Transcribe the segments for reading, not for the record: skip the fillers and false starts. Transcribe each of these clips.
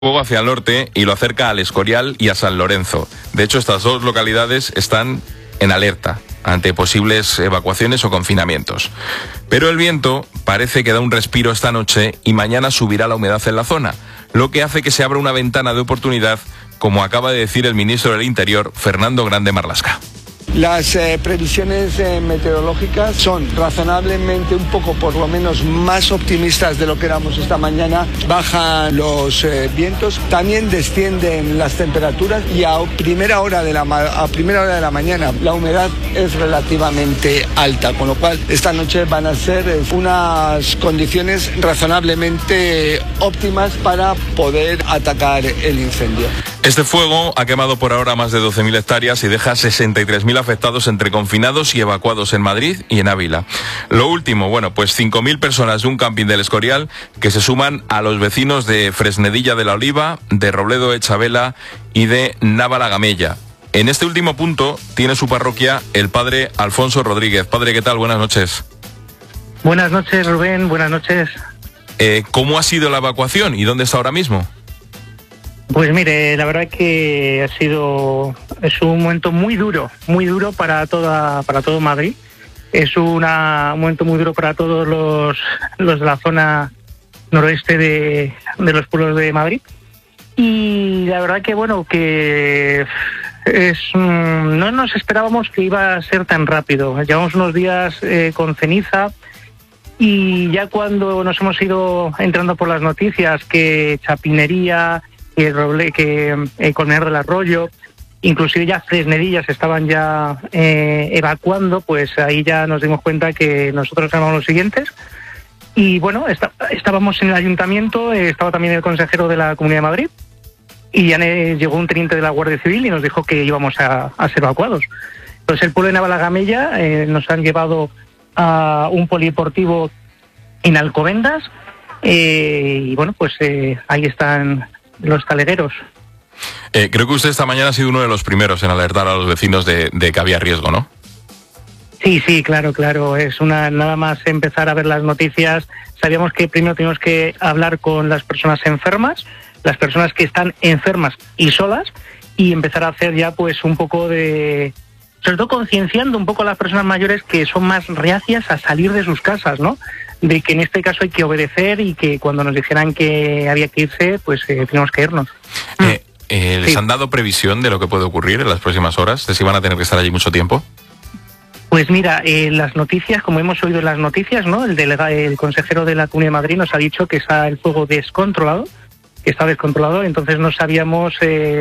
fuego hacia el norte y lo acerca al Escorial y a San Lorenzo. De hecho, estas dos localidades están en alerta ante posibles evacuaciones o confinamientos. Pero el viento parece que da un respiro esta noche y mañana subirá la humedad en la zona, lo que hace que se abra una ventana de oportunidad, como acaba de decir el ministro del Interior, Fernando Grande Marlaska. Las previsiones meteorológicas son razonablemente un poco, por lo menos, más optimistas de lo que éramos esta mañana. Bajan los vientos, también descienden las temperaturas y a primera hora de la mañana la humedad es relativamente alta, con lo cual esta noche van a ser unas condiciones razonablemente óptimas para poder atacar el incendio. Este fuego ha quemado por ahora más de 12.000 hectáreas y deja 63.000 afectados entre confinados y evacuados en Madrid y en Ávila. Lo último, pues 5.000 personas de un camping del Escorial que se suman a los vecinos de Fresnedilla de la Oliva, de Robledo de Chabela y de Navalagamella. En este último punto tiene su parroquia el padre Alfonso Rodríguez. Padre, ¿qué tal? Buenas noches. Buenas noches, Rubén. Buenas noches. ¿Cómo ha sido la evacuación y dónde está ahora mismo? Pues mire, la verdad que es un momento muy duro para todo Madrid. Es un momento muy duro para todos los de la zona noroeste de los pueblos de Madrid. Y la verdad que no nos esperábamos que iba a ser tan rápido. Llevamos unos días con ceniza y ya cuando nos hemos ido entrando por las noticias que Chapinería, que Colmenar del Arroyo, inclusive ya Fresnedillas estaban ya evacuando, pues ahí ya nos dimos cuenta que nosotros éramos los siguientes. Y estábamos en el ayuntamiento, estaba también el consejero de la Comunidad de Madrid, y ya llegó un teniente de la Guardia Civil y nos dijo que íbamos a ser evacuados. Entonces el pueblo de Navalagamella nos han llevado a un polideportivo en Alcobendas, y ahí están los talegueros. Creo que usted esta mañana ha sido uno de los primeros en alertar a los vecinos de que había riesgo, ¿no? Sí, claro. Es nada más empezar a ver las noticias. Sabíamos que primero teníamos que hablar con las personas enfermas, las personas que están enfermas y solas, y empezar a hacer ya un poco de... sobre todo concienciando un poco a las personas mayores que son más reacias a salir de sus casas, ¿no? De que en este caso hay que obedecer y que cuando nos dijeran que había que irse, teníamos que irnos. ¿Les han dado previsión de lo que puede ocurrir en las próximas horas? ¿De si van a tener que estar allí mucho tiempo? Pues mira, las noticias, como hemos oído en las noticias, ¿no? El consejero de la Comunidad de Madrid nos ha dicho que está el fuego descontrolado, entonces no sabíamos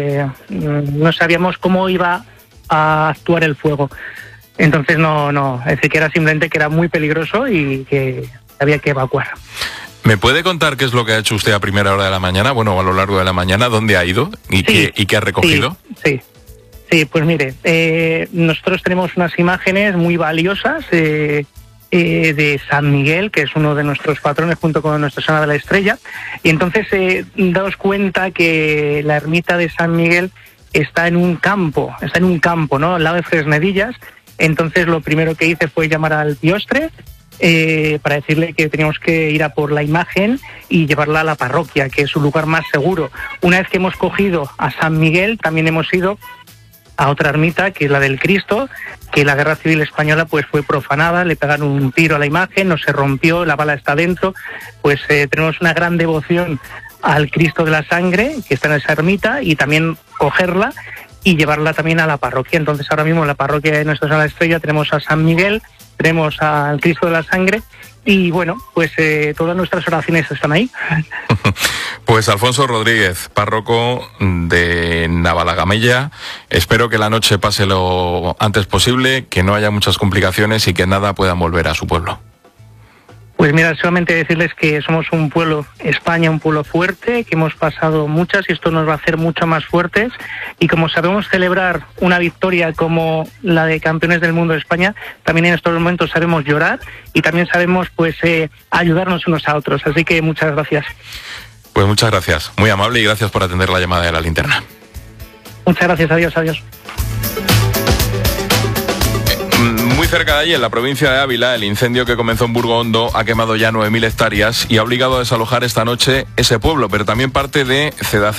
cómo iba a actuar el fuego. Entonces no, es decir, que era simplemente que era muy peligroso y que había que evacuar. ¿Me puede contar qué es lo que ha hecho usted a primera hora de la mañana, a lo largo de la mañana, dónde ha ido y qué ha recogido? Sí, pues mire, nosotros tenemos unas imágenes muy valiosas de San Miguel, que es uno de nuestros patrones junto con Nuestra Señora de la Estrella, y entonces daos cuenta que la ermita de San Miguel está en un campo, ¿no? Al lado de Fresnedillas. Entonces lo primero que hice fue llamar al piostre para decirle que teníamos que ir a por la imagen y llevarla a la parroquia, que es un lugar más seguro. Una vez que hemos cogido a San Miguel, también hemos ido a otra ermita, que es la del Cristo, que la Guerra Civil Española fue profanada, le pegaron un tiro a la imagen, no se rompió, la bala está dentro. Tenemos una gran devoción al Cristo de la Sangre, que está en esa ermita, y también cogerla y llevarla también a la parroquia. Entonces ahora mismo en la parroquia de Nuestra Señora de la Estrella tenemos a San Miguel, tenemos al Cristo de la Sangre y todas nuestras oraciones están ahí. Pues Alfonso Rodríguez, párroco de Navalagamella, espero que la noche pase lo antes posible, que no haya muchas complicaciones y que nada pueda volver a su pueblo. Pues mira, solamente decirles que somos un pueblo, España, un pueblo fuerte, que hemos pasado muchas y esto nos va a hacer mucho más fuertes. Y como sabemos celebrar una victoria como la de campeones del mundo de España, también en estos momentos sabemos llorar y también sabemos ayudarnos unos a otros. Así que muchas gracias. Pues muchas gracias, muy amable y gracias por atender la llamada de La Linterna. Muchas gracias, adiós. Muy cerca de allí, en la provincia de Ávila, el incendio que comenzó en Burgo Hondo ha quemado ya 9.000 hectáreas y ha obligado a desalojar esta noche ese pueblo, pero también parte de Cedacén.